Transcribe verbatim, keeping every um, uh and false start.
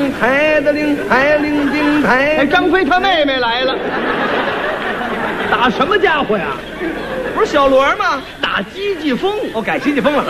铃抬的铃，抬铃叮抬。 哎，张飞他妹妹来了，打什么家伙呀？ 不是小罗吗？ 打积积风。 哦，改积积风了。